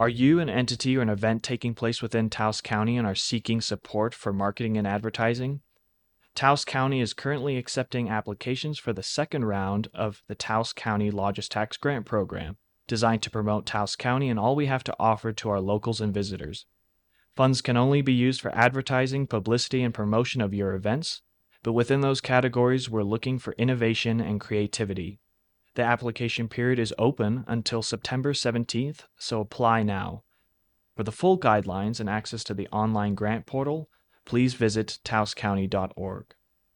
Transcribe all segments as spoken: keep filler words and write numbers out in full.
Are you an entity or an event taking place within Taos County and are seeking support for marketing and advertising? Taos County is currently accepting applications for the second round of the Taos County Lodgers Tax Grant Program, designed to promote Taos County and all we have to offer to our locals and visitors. Funds can only be used for advertising, publicity, and promotion of your events, but within those categories, we're looking for innovation and creativity. The application period is open until September seventeenth, so apply now. For the full guidelines and access to the online grant portal, please visit taos county dot org.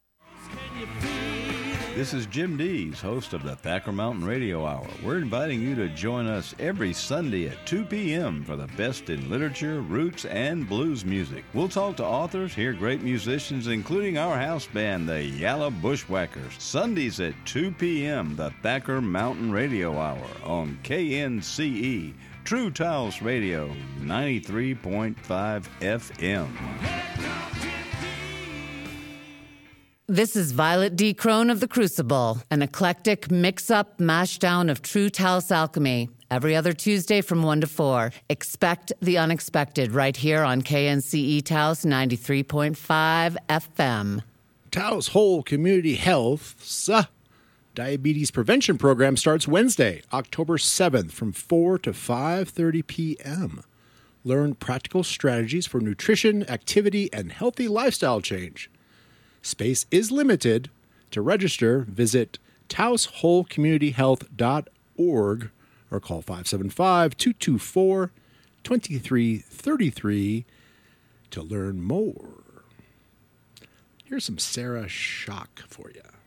This is Jim Dees, host of the Thacker Mountain Radio Hour. We're inviting you to join us every Sunday at two p.m. for the best in literature, roots, and blues music. We'll talk to authors, hear great musicians, including our house band, the Yalla Bushwhackers. Sundays at two p.m., the Thacker Mountain Radio Hour on K N C E, True Taos Radio, ninety-three point five F M. This is Violet D. Crone of The Crucible, an eclectic mix-up, mash-down of true Taos alchemy. Every other Tuesday from one to four. Expect the unexpected right here on K N C E Taos ninety-three point five F M. Taos Whole Community Health's uh, Diabetes Prevention Program starts Wednesday, October seventh from four to five thirty p.m. Learn practical strategies for nutrition, activity, and healthy lifestyle change. Space is limited. To register, visit taos whole community health dot org or call five seven five, two two four, two three three three to learn more. Here's some Sarah Shock for you.